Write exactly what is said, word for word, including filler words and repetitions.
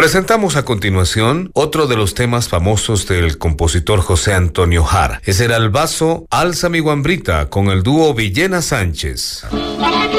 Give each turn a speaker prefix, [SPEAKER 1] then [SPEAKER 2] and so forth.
[SPEAKER 1] Presentamos a continuación otro de los temas famosos del compositor José Antonio Jara. Es el albazo Alza mi guambrita con el dúo Villena Sánchez.